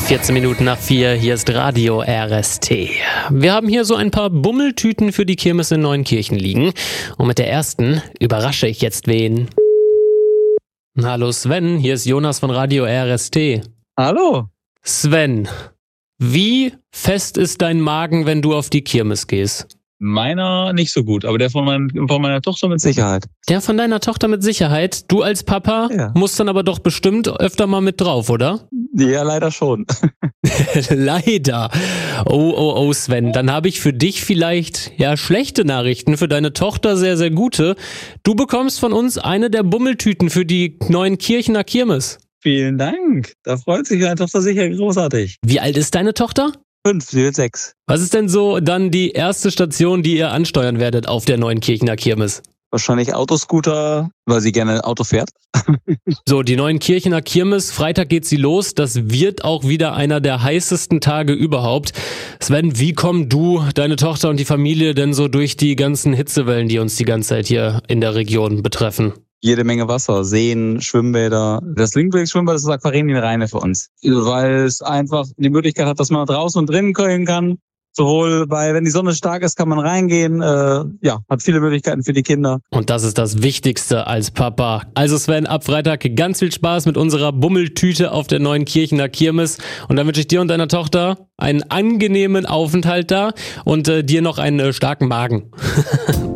14 Minuten nach 4, hier ist Radio RST. Wir haben hier so ein paar Bummeltüten für die Kirmes in Neunkirchen liegen. Und mit der ersten überrasche ich jetzt wen. Hallo Sven, hier ist Jonas von Radio RST. Hallo. Sven, wie fest ist dein Magen, wenn du auf die Kirmes gehst? Meiner nicht so gut, aber der von meiner Tochter mit Sicherheit. Der von deiner Tochter mit Sicherheit. Du als Papa musst dann aber doch bestimmt öfter mal mit drauf, oder? Ja, leider schon. Leider. Oh, Sven, dann habe ich für dich vielleicht schlechte Nachrichten, für deine Tochter sehr, sehr gute. Du bekommst von uns eine der Bummeltüten für die Neunkirchener Kirmes. Vielen Dank. Da freut sich deine Tochter sicher großartig. Wie alt ist deine Tochter? 5, sie wird 6. Was ist denn so dann die erste Station, die ihr ansteuern werdet auf der Neunkirchener Kirmes? Wahrscheinlich Autoscooter, weil sie gerne Auto fährt. So, die Neunkirchener Kirmes, Freitag geht sie los. Das wird auch wieder einer der heißesten Tage überhaupt. Sven, wie kommen du, deine Tochter und die Familie denn so durch die ganzen Hitzewellen, die uns die ganze Zeit hier in der Region betreffen? Jede Menge Wasser, Seen, Schwimmbäder. Das Linkblick-Schwimmbad ist das Aquarienreine für uns. Weil es einfach die Möglichkeit hat, dass man draußen und drinnen köcheln kann. Sowohl wenn die Sonne stark ist, kann man reingehen. Hat viele Möglichkeiten für die Kinder. Und das ist das Wichtigste als Papa. Also Sven, ab Freitag ganz viel Spaß mit unserer Bummeltüte auf der Neunkirchener Kirmes. Und dann wünsche ich dir und deiner Tochter einen angenehmen Aufenthalt da und dir noch einen starken Magen.